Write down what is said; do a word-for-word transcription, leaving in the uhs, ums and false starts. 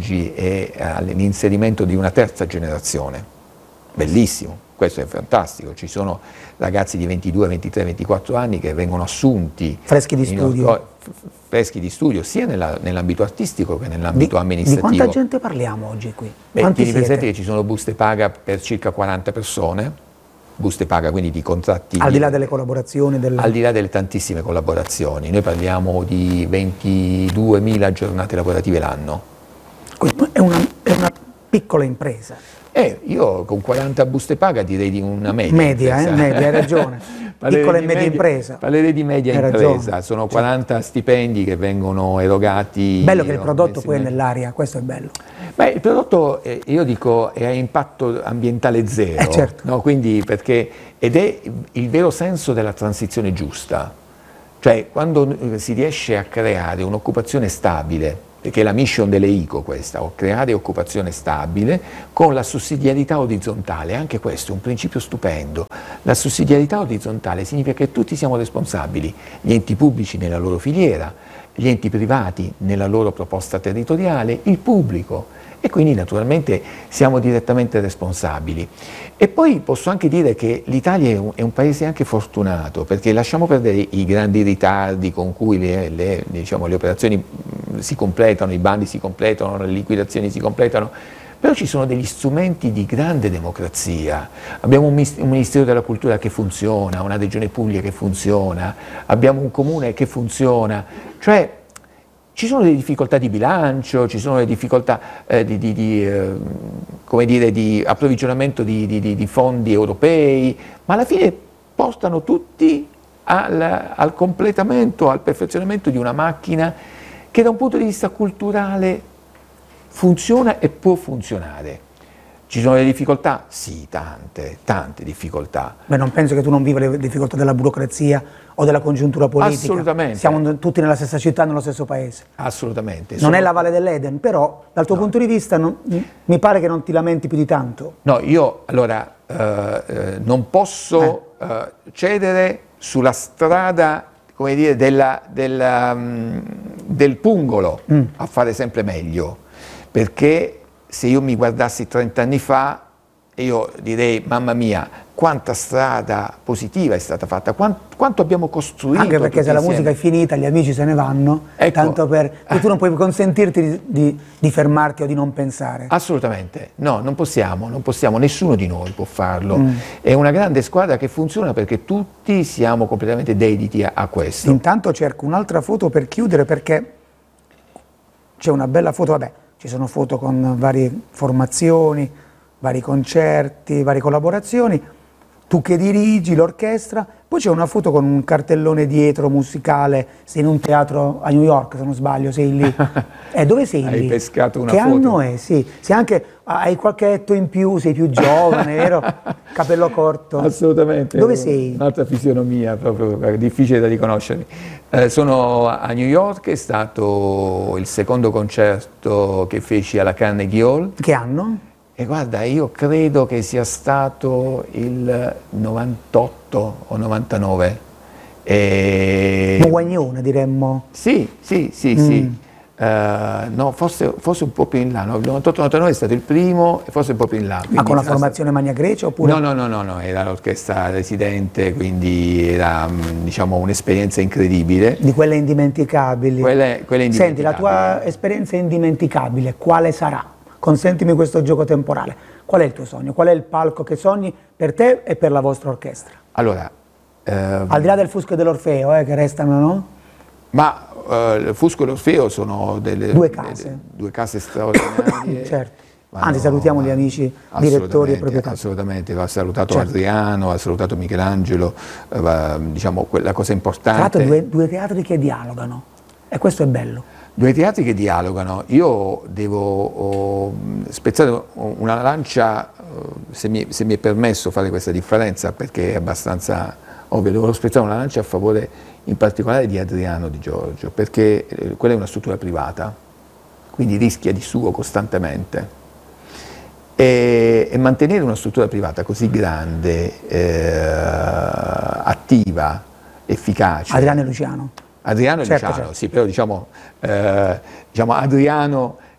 oggi è all'inserimento di una terza generazione, bellissimo, questo è fantastico, ci sono ragazzi di ventidue, ventitré, ventiquattro anni che vengono assunti freschi di studio, freschi di studio sia nella, nell'ambito artistico che nell'ambito amministrativo. Di quanta gente parliamo oggi qui? Beh, tieni presente che ci sono buste paga per circa quaranta persone, buste paga quindi di contratti, al di là delle collaborazioni, delle... al di là delle tantissime collaborazioni, noi parliamo di ventiduemila giornate lavorative l'anno. È una, è una piccola impresa. Eh, io con quaranta buste paga direi di una media media, impresa. eh, media, hai ragione. Piccola e media impresa. Parlerei di media hai impresa, ragione. Sono quaranta certo. stipendi che vengono erogati. Bello che il prodotto poi è nell'aria, questo è bello. Beh, il prodotto, eh, io dico, è a impatto ambientale zero, eh, certo. no? Quindi perché, ed è il vero senso della transizione giusta, cioè quando si riesce a creare un'occupazione stabile, perché è la mission delle I C O questa, o creare occupazione stabile con la sussidiarietà orizzontale, anche questo è un principio stupendo. La sussidiarietà orizzontale significa che tutti siamo responsabili, gli enti pubblici nella loro filiera, gli enti privati nella loro proposta territoriale, il pubblico, e quindi naturalmente siamo direttamente responsabili. E poi posso anche dire che l'Italia è un, è un paese anche fortunato, perché lasciamo perdere i grandi ritardi con cui le, le, diciamo, le operazioni si completano, i bandi si completano, le liquidazioni si completano, però ci sono degli strumenti di grande democrazia. Abbiamo un Ministero della Cultura che funziona, una Regione Puglia che funziona, abbiamo un Comune che funziona, cioè ci sono delle difficoltà di bilancio, ci sono delle difficoltà eh, di, di, di, eh, come dire, di approvvigionamento di, di, di fondi europei, ma alla fine portano tutti al, al completamento, al perfezionamento di una macchina che da un punto di vista culturale funziona e può funzionare. Ci sono delle difficoltà? Sì, tante, tante difficoltà. Beh, non penso che tu non viva le difficoltà della burocrazia o della congiuntura politica. Assolutamente. Siamo tutti nella stessa città, nello stesso paese. Assolutamente. Non Sono... è la Valle dell'Eden, però dal tuo no. punto di vista non, mi pare che non ti lamenti più di tanto. No, io allora eh, eh, non posso eh. Eh, cedere sulla strada, come dire, della, della, um, del pungolo mm. a fare sempre meglio, perché se io mi guardassi trent'anni fa, io direi, mamma mia, quanta strada positiva è stata fatta, quanto, quanto abbiamo costruito. Anche perché se la insieme. musica è finita, gli amici se ne vanno, ecco. tanto per... tu non puoi consentirti di, di, di fermarti o di non pensare. Assolutamente, no, non possiamo, non possiamo, nessuno di noi può farlo. Mm. È una grande squadra che funziona perché tutti siamo completamente dediti a, a questo. Intanto cerco un'altra foto per chiudere, perché c'è una bella foto, vabbè, ci sono foto con varie formazioni, vari concerti, varie collaborazioni, tu che dirigi l'orchestra, poi c'è una foto con un cartellone dietro musicale, sei in un teatro a New York se non sbaglio, sei lì. Eh, dove sei Hai lì? pescato una che foto? Che anno è? Sì, sei anche, hai qualche etto in più, sei più giovane, vero? Capello corto. Assolutamente. Dove sei? Un'altra fisionomia, proprio difficile da riconoscermi. Eh, sono a New York, è stato il secondo concerto che feci alla Carnegie Hall. Che anno? E guarda, io credo che sia stato il novantotto o novantanove. E... Un guagnone, diremmo. Sì, sì, sì, mm. sì. Uh, no, forse, forse un po' più in là. No? Il novantotto novantanove è stato il primo e forse un po' più in là. Ma con la formazione stato... Magna Grecia oppure? No, no, no, no, no, era l'orchestra residente, quindi era, diciamo, un'esperienza incredibile. Di quelle indimenticabili. Quelle, quelle indimenticabili. Senti, la tua esperienza indimenticabile, quale sarà? Consentimi questo gioco temporale. Qual è il tuo sogno? Qual è il palco che sogni per te e per la vostra orchestra? Allora, ehm... al di là del Fusco e dell'Orfeo, eh, che restano, no? Ma eh, il Fusco e l'Orfeo sono delle due case, delle, due case straordinarie. Certo. Vanno, Anzi, salutiamo gli amici direttori e proprietari. Assolutamente, va salutato certo. Adriano, va salutato Michelangelo, eh, va, diciamo, la cosa importante. Tra l'altro due, due teatri che dialogano, e questo è bello. Due teatri che dialogano. Io devo oh, spezzare una lancia, se mi, se mi è permesso fare questa differenza, perché è abbastanza ovvio, devo spezzare una lancia a favore in particolare di Adriano Di Giorgio, perché eh, quella è una struttura privata, quindi rischia di suo costantemente. E, e mantenere una struttura privata così grande, eh, attiva, efficace. Adriano e Luciano. Adriano e certo, Luciano, certo. sì, però diciamo, eh, diciamo Adriano